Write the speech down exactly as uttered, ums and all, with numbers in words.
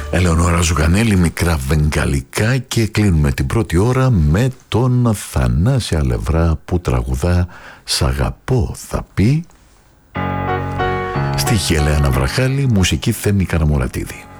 Ελεονόρα Ζουγανέλη, μικρά βεγγαλικά, και κλείνουμε την πρώτη ώρα με τον Θανάση Αλευρά που τραγουδά «Σ' αγαπώ θα πει». Στίχη Ελένα Βραχάλη, μουσική Θέμη Καραμουρατίδη.